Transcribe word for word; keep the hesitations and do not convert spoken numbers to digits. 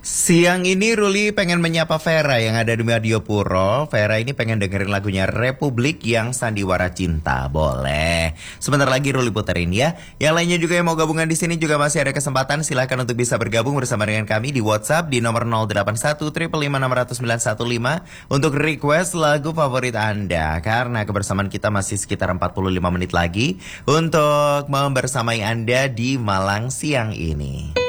Siang ini Ruli pengen menyapa Vera yang ada di Madiopuro. Vera ini pengen dengerin lagunya Republik yang Sandiwara Cinta. Boleh. Sebentar lagi Ruli puterin ya. Yang lainnya juga yang mau gabungan di sini juga masih ada kesempatan. Silahkan untuk bisa bergabung bersama dengan kami di WhatsApp di nomor nol delapan satu lima lima enam nol sembilan satu lima untuk request lagu favorit Anda. Karena kebersamaan kita masih sekitar empat puluh lima menit lagi untuk membersamai Anda di Malang siang ini.